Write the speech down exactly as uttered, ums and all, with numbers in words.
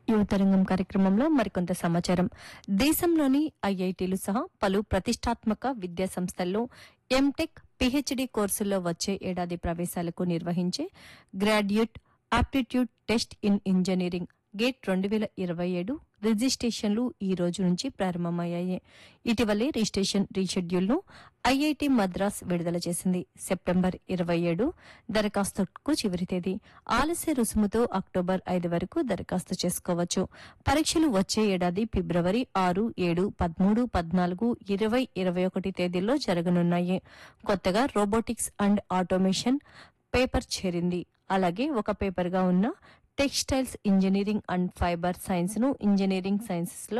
యువతరంగం కార్యక్రమంలో మరికొంత సమాచారం. దేశంలోని ఐఐటీలు సహా పలు ప్రతిష్టాత్మక విద్యా సంస్థల్లో ఎంటెక్, పీహెచ్డీ కోర్సుల్లో వచ్చే ఏడాది ప్రవేశాలకు నిర్వహించే graduate aptitude test in engineering gate రెండు వేల ఇరవై ఏడు రిజిస్ట్రేషన్లు ఈ రోజు నుంచి ప్రారంభమయ్యాయి. ఇటీవలే రిజిస్ట్రేషన్ రీషెడ్యూల్ను ఐఐటి మద్రాస్ విడుదల చేసింది. సెప్టెంబర్ ఇరవై ఏడు దరఖాస్తుకు చివరి తేదీ. ఆలస్య రుసుముతో అక్టోబర్ ఐదు వరకు దరఖాస్తు చేసుకోవచ్చు. పరీక్షలు వచ్చే ఏడాది ఫిబ్రవరి ఆరు, ఏడు, పదమూడు, పద్నాలుగు, ఇరవై, ఇరవై ఒకటి తేదీల్లో జరగనున్నాయి. కొత్తగా రోబోటిక్స్ అండ్ ఆటోమేషన్ పేపర్ చేరింది. అలాగే ఒక పేపర్గా ఉన్న textiles engineering and fibre science ను ఇంజనీరింగ్ సైన్సెస్ లో